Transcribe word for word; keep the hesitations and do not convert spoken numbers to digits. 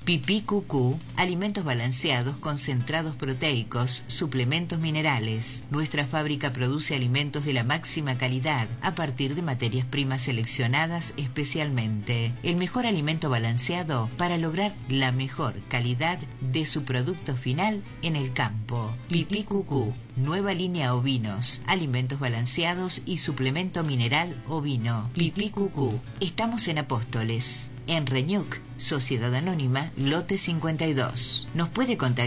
Pipí Cucú, alimentos balanceados, concentrados proteicos, suplementos minerales. Nuestra fábrica produce alimentos de la máxima calidad a partir de materias primas seleccionadas especialmente. El mejor alimento balanceado para lograr la mejor calidad de su producto final en el campo. Pipí Cucú, nueva línea ovinos, alimentos balanceados y suplemento mineral ovino. Pipí Cucú. Estamos en Apóstoles, en Reñuc, Sociedad Anónima, lote cincuenta y dos. Nos puede contactar